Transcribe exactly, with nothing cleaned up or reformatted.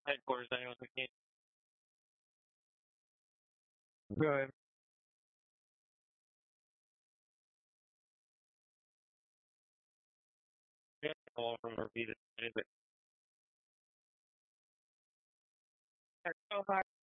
Headquarters, anyone who can't. Go ahead. Yeah, call from repeated. So hi.